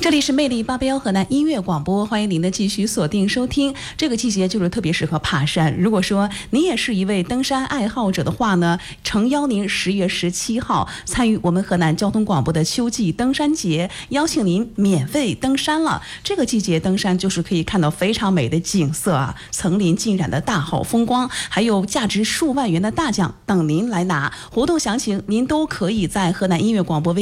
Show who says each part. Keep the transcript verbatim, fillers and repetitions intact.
Speaker 1: 这里是魅力八八幺河南音乐广播，欢迎您的继续锁定收听。这个季节就是特别适合爬山。如果说您也是一位登山爱好者的话呢，诚邀您十月十七号参与我们河南交通广播的秋季登山节，邀请您免费登山了。这个季节登山就是可以看到非常美的景色啊，层林尽染的大好风光，还有价值数万元的大奖等您来拿。活动详情您都可以在河南音乐广播微